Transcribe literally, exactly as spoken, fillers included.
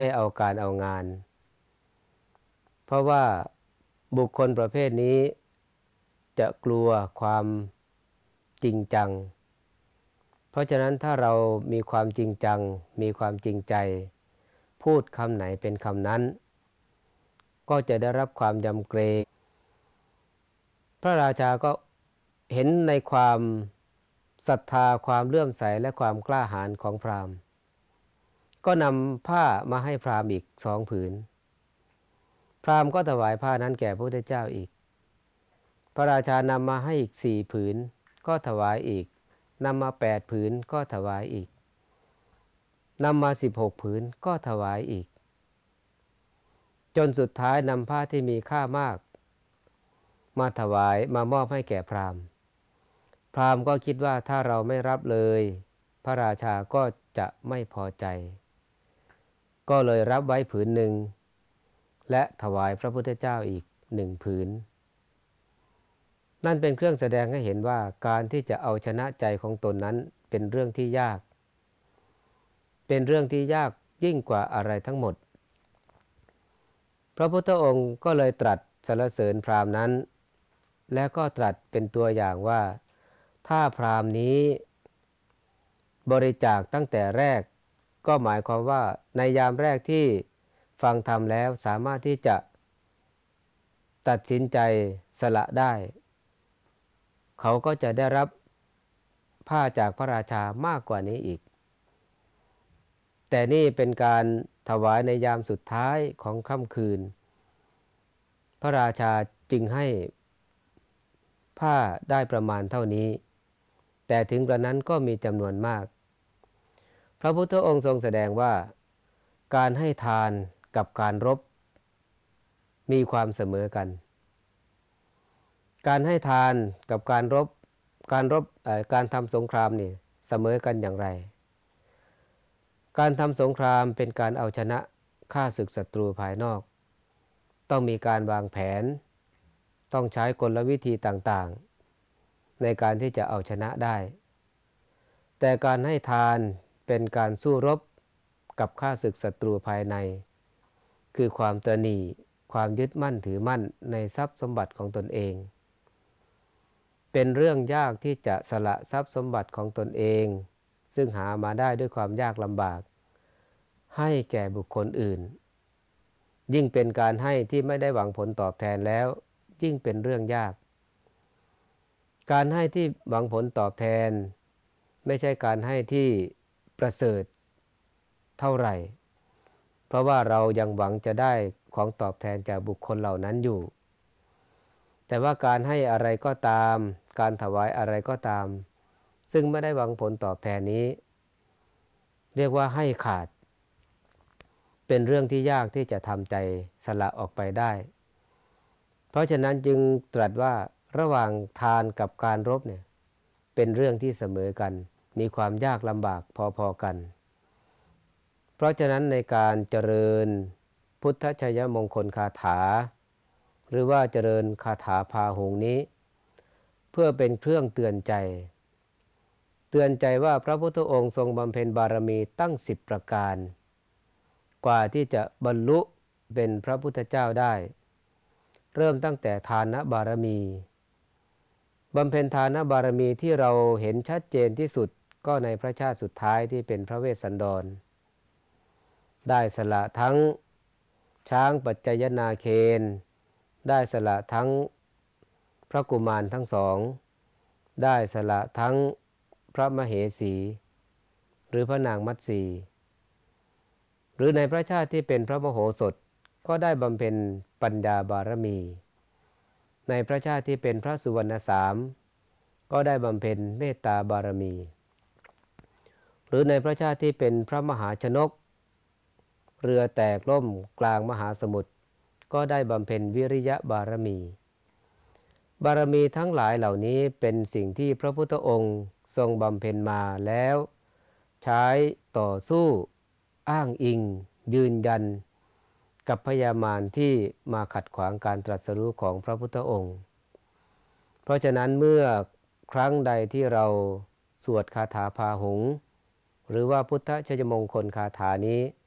ไม่เอาการเอางานเพราะว่าบุคคลประเภทนี้จะกลัวความจริงจังเพราะฉะนั้นถ้าเรามีความจริงจังมีความจริงใจพูดคำไหนเป็นคำนั้นก็จะได้รับความยำเกรงพระราชาก็เห็นในความศรัทธาความเลื่อมใสและความกล้าหาญของพราหมณ์ก็นำผ้ามาให้พราหมณ์อีกสองผืนพราหมณ์ก็ถวายผ้านั้นแก่พระพุทธเจ้าอีกพระราชานำมาให้อีกสี่ผืนก็ถวายอีกนำมาแปดผืนก็ถวายอีกนำมาสิบหกผืนก็ถวายอีกจนสุดท้ายนำผ้าที่มีค่ามากมาถวายมามอบให้แก่พราหมณ์พราหมณ์ก็คิดว่าถ้าเราไม่รับเลยพระราชาก็จะไม่พอใจก็เลยรับไว้ผืนหนึ่งและถวายพระพุทธเจ้าอีกหนึ่งผืนนั่นเป็นเครื่องแสดงให้เห็นว่าการที่จะเอาชนะใจของตนนั้นเป็นเรื่องที่ยากเป็นเรื่องที่ยากยิ่งกว่าอะไรทั้งหมดพระพุทธองค์ก็เลยตรัสสรรเสริญพราหมณ์นั้นและก็ตรัสเป็นตัวอย่างว่าถ้าพราหมณ์นี้บริจาคตั้งแต่แรกก็หมายความว่าในยามแรกที่ฟังธรรมแล้วสามารถที่จะตัดสินใจสละได้เขาก็จะได้รับผ้าจากพระราชามากกว่านี้อีกแต่นี่เป็นการถวายในยามสุดท้ายของค่ำคืนพระราชาจึงให้ผ้าได้ประมาณเท่านี้แต่ถึงกระนั้นก็มีจำนวนมากพระพุทธองค์ทรงแสดงว่าการให้ทานกับการรบมีความเสมอกันการให้ทานกับการรบการรบการทำสงครามนี่เสมอกันอย่างไรการทำสงครามเป็นการเอาชนะฆ่าศึกศัตรูภายนอกต้องมีการวางแผนต้องใช้กลวิธีต่างๆในการที่จะเอาชนะได้แต่การให้ทานเป็นการสู้รบกับฆ่าศึกศัตรูภายในคือความตระหนี่ความยึดมั่นถือมั่นในทรัพย์สมบัติของตนเองเป็นเรื่องยากที่จะสละทรัพย์สมบัติของตนเองซึ่งหามาได้ด้วยความยากลำบากให้แก่บุคคลอื่นยิ่งเป็นการให้ที่ไม่ได้หวังผลตอบแทนแล้วยิ่งเป็นเรื่องยากการให้ที่หวังผลตอบแทนไม่ใช่การให้ที่ประเสริฐเท่าไหร่เพราะว่าเรายังหวังจะได้ของตอบแทนจากบุคคลเหล่านั้นอยู่แต่ว่าการให้อะไรก็ตามการถวายอะไรก็ตามซึ่งไม่ได้หวังผลตอบแทนนี้เรียกว่าให้ขาดเป็นเรื่องที่ยากที่จะทำใจสละออกไปได้เพราะฉะนั้นจึงตรัสว่าระหว่างทานกับการรบเนี่ยเป็นเรื่องที่เสมอกันมีความยากลำบากพอๆกันเพราะฉะนั้นในการเจริญพุทธชัยมงคลคาถาหรือว่าเจริญคาถาพาหุงนี้เพื่อเป็นเครื่องเตือนใจเตือนใจว่าพระพุทธองค์ทรงบำเพ็ญบารมีตั้งสิบประการกว่าที่จะบรรลุเป็นพระพุทธเจ้าได้เริ่มตั้งแต่ทานบารมีบำเพ็ญทานบารมีที่เราเห็นชัดเจนที่สุดก็ในพระชาติสุดท้ายที่เป็นพระเวสสันดรได้สละทั้งช้างปัจจยนาเคนได้สละทั้งพระกุมารทั้งสองได้สละทั้งพระมเหสีหรือพระนางมัตสีหรือในพระชาติที่เป็นพระมโหสถก็ได้บำเพ็ญปัญญาบารมีในพระชาติที่เป็นพระสุวรรณสามก็ได้บำเพ็ญเมตตาบารมีหรือในพระชาติที่เป็นพระมหาชนกเรือแตกล่มกลางมหาสมุทรก็ได้บำเพ็ญวิริยะบารมีบารมีทั้งหลายเหล่านี้เป็นสิ่งที่พระพุทธองค์ทรงบำเพ็ญมาแล้วใช้ต่อสู้อ้างอิงยืนยันกับพญามารที่มาขัดขวางการตรัสรู้ของพระพุทธองค์เพราะฉะนั้นเมื่อครั้งใดที่เราสวดคาถาพาหุงหรือว่าพุทธชัยมงคลคาถานี้